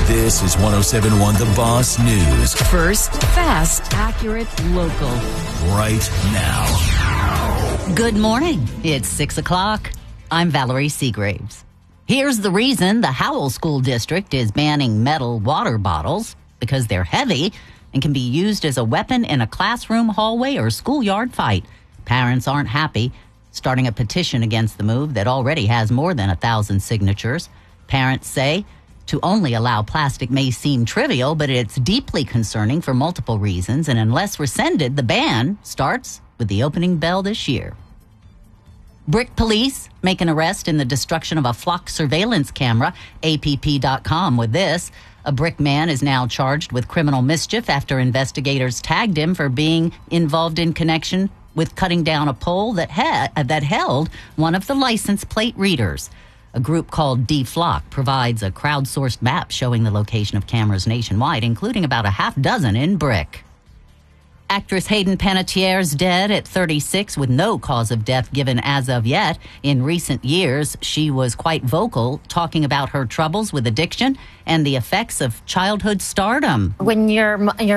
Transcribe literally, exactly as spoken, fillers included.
This is one oh seven point one The Boss News. First, fast, accurate, local. Right now. Good morning. It's six o'clock. I'm Valerie Seagraves. Here's the reason the Howell School District is banning metal water bottles: because they're heavy and can be used as a weapon in a classroom, hallway, or schoolyard fight. Parents aren't happy, starting a petition against the move that already has more than a thousand signatures. Parents say to only allow plastic may seem trivial, but it's deeply concerning for multiple reasons, and unless rescinded, the ban starts with the opening bell this year. Brick police make an arrest in the destruction of a flock surveillance camera. A P P dot com with this. A Brick man is now charged with criminal mischief after investigators tagged him for being involved in connection with cutting down a pole that, ha- that held one of the license plate readers. A group called D-Flock provides a crowdsourced map showing the location of cameras nationwide, including about a half dozen in Brick. Actress Hayden Panettiere is dead at thirty-six with no cause of death given as of yet. In recent years, she was quite vocal, talking about her troubles with addiction and the effects of childhood stardom. When your your